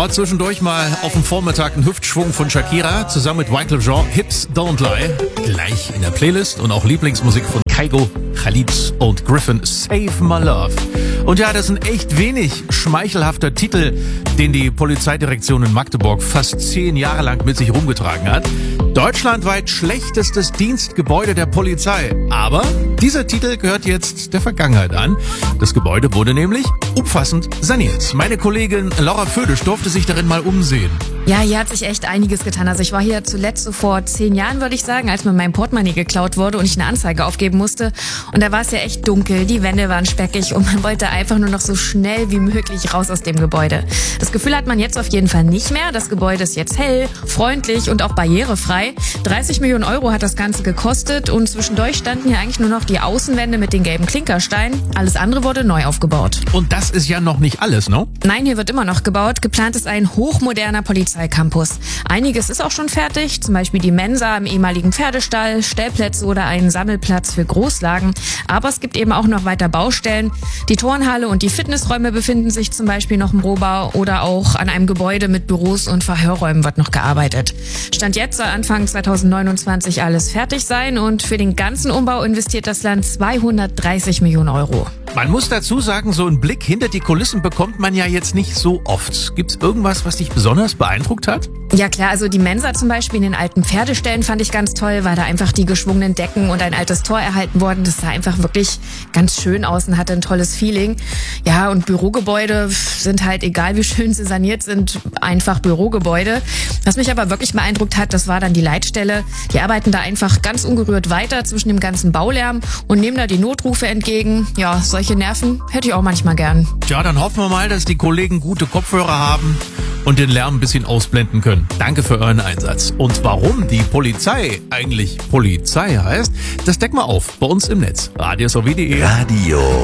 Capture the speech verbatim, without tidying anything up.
Oh, zwischendurch mal auf dem Vormittag ein Hüftschwung von Shakira zusammen mit Wyclef Jean, Hips Don't Lie. Gleich in der Playlist und auch Lieblingsmusik von Kygo, Khalid und Griffin, Save My Love. Und ja, das ist ein echt wenig schmeichelhafter Titel, den die Polizeidirektion in Magdeburg fast zehn Jahre lang mit sich rumgetragen hat. Deutschlandweit schlechtestes Dienstgebäude der Polizei. Aber dieser Titel gehört jetzt der Vergangenheit an. Das Gebäude wurde nämlich umfassend saniert. Meine Kollegin Laura Födisch durfte sich darin mal umsehen. Ja, hier hat sich echt einiges getan. Also ich war hier zuletzt so vor zehn Jahren, würde ich sagen, als mir mein Portemonnaie geklaut wurde und ich eine Anzeige aufgeben musste. Und da war es ja echt dunkel, die Wände waren speckig und man wollte einfach nur noch so schnell wie möglich raus aus dem Gebäude. Das Gefühl hat man jetzt auf jeden Fall nicht mehr. Das Gebäude ist jetzt hell, freundlich und auch barrierefrei. dreißig Millionen Euro hat das Ganze gekostet und zwischendurch standen hier eigentlich nur noch die Außenwände mit den gelben Klinkersteinen. Alles andere wurde neu aufgebaut. Und das ist ja noch nicht alles, ne? Nein, hier wird immer noch gebaut. Geplant ist ein hochmoderner Polizeicampus. Einiges ist auch schon fertig, zum Beispiel die Mensa im ehemaligen Pferdestall, Stellplätze oder einen Sammelplatz für Großlagen. Aber es gibt eben auch noch weiter Baustellen. Die Turnhalle und die Fitnessräume befinden sich zum Beispiel noch im Rohbau oder auch an einem Gebäude mit Büros und Verhörräumen wird noch gearbeitet. Stand jetzt soll Anfang zweitausendneunundzwanzig alles fertig sein und für den ganzen Umbau investiert das Land zweihundertdreißig Millionen Euro. Man muss dazu sagen, so einen Blick hinter die Kulissen bekommt man ja jetzt nicht so oft. Gibt's irgendwas, was dich besonders beeindruckt hat? Ja klar, also die Mensa zum Beispiel in den alten Pferdeställen fand ich ganz toll, weil da einfach die geschwungenen Decken und ein altes Tor erhalten wurden. Das sah einfach wirklich ganz schön aus und hatte ein tolles Feeling. Ja, und Bürogebäude sind halt, egal wie schön sie saniert sind, einfach Bürogebäude. Was mich aber wirklich beeindruckt hat, das war dann die Leitstelle. Die arbeiten da einfach ganz ungerührt weiter zwischen dem ganzen Baulärm und nehmen da die Notrufe entgegen. Ja, solche Nerven hätte ich auch manchmal gern. Tja, dann hoffen wir mal, dass die Kollegen gute Kopfhörer haben und den Lärm ein bisschen ausblenden können. Danke für euren Einsatz. Und warum die Polizei eigentlich Polizei heißt, das decken wir auf bei uns im Netz. Radio S O W punkt de. Radio